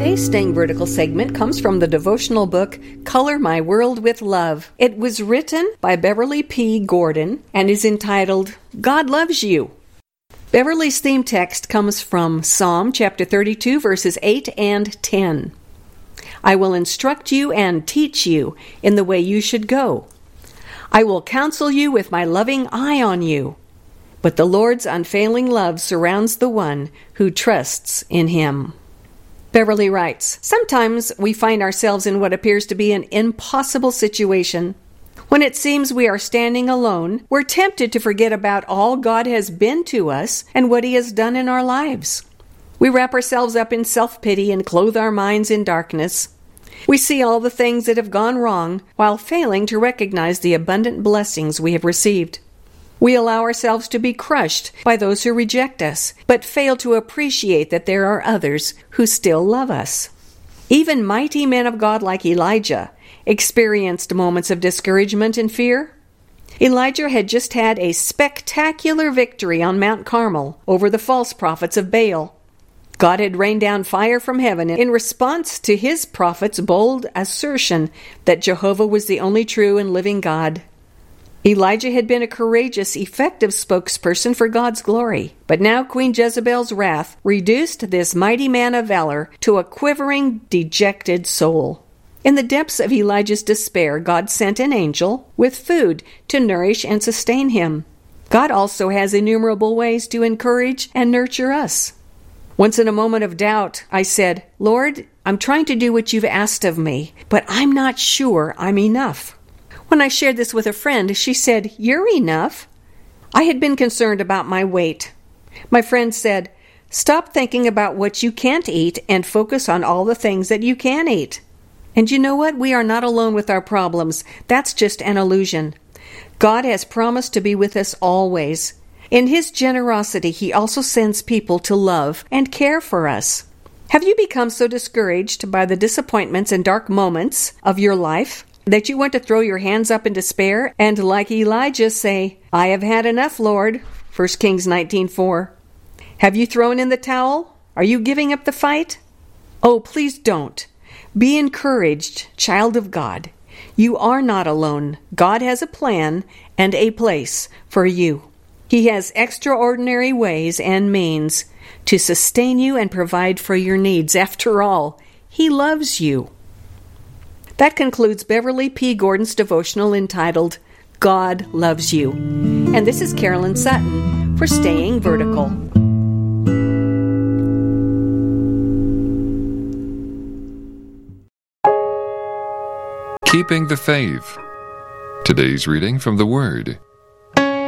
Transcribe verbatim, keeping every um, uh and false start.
Today's Staying Vertical segment comes from the devotional book, Color My World with Love. It was written by Beverly P. Gordon and is entitled, God Loves You. Beverly's theme text comes from Psalm chapter thirty-two, verses eight and ten. I will instruct you and teach you in the way you should go. I will counsel you with my loving eye on you. But the Lord's unfailing love surrounds the one who trusts in him. Beverly writes, sometimes we find ourselves in what appears to be an impossible situation. When it seems we are standing alone, we're tempted to forget about all God has been to us and what he has done in our lives. We wrap ourselves up in self-pity and clothe our minds in darkness. We see all the things that have gone wrong while failing to recognize the abundant blessings we have received. We allow ourselves to be crushed by those who reject us, but fail to appreciate that there are others who still love us. Even mighty men of God like Elijah experienced moments of discouragement and fear. Elijah had just had a spectacular victory on Mount Carmel over the false prophets of Baal. God had rained down fire from heaven in response to his prophet's bold assertion that Jehovah was the only true and living God. Elijah had been a courageous, effective spokesperson for God's glory, but now Queen Jezebel's wrath reduced this mighty man of valor to a quivering, dejected soul. In the depths of Elijah's despair, God sent an angel with food to nourish and sustain him. God also has innumerable ways to encourage and nurture us. Once in a moment of doubt, I said, Lord, I'm trying to do what you've asked of me, but I'm not sure I'm enough. When I shared this with a friend, she said, You're enough. I had been concerned about my weight. My friend said, Stop thinking about what you can't eat and focus on all the things that you can eat. And you know what? We are not alone with our problems. That's just an illusion. God has promised to be with us always. In his generosity, he also sends people to love and care for us. Have you become so discouraged by the disappointments and dark moments of your life that you want to throw your hands up in despair and, like Elijah, say, I have had enough, Lord, First Kings nineteen four. Have you thrown in the towel? Are you giving up the fight? Oh, please don't. Be encouraged, child of God. You are not alone. God has a plan and a place for you. He has extraordinary ways and means to sustain you and provide for your needs. After all, he loves you. That concludes Beverly P. Gordon's devotional entitled, God Loves You. And this is Carolyn Sutton for Staying Vertical. Keeping the Faith. Today's reading from the Word.